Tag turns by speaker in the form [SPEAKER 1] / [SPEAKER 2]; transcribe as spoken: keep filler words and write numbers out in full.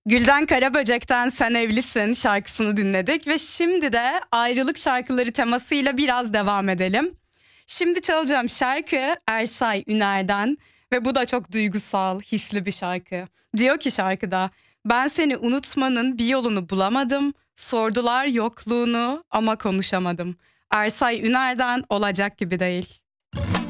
[SPEAKER 1] Gülden Karaböcek'ten Sen Evlisin şarkısını dinledik ve şimdi de ayrılık şarkıları temasıyla biraz devam edelim. Şimdi çalacağım şarkı Ersay Üner'den ve bu da çok duygusal, hisli bir şarkı. Diyor ki şarkıda, ben seni unutmanın bir yolunu bulamadım, sordular yokluğunu ama konuşamadım. Ersay Üner'den Olacak Gibi Değil.